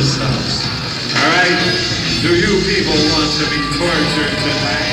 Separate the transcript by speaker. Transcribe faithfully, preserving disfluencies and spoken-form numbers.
Speaker 1: yourselves. All right? Do you people want to be tortured tonight?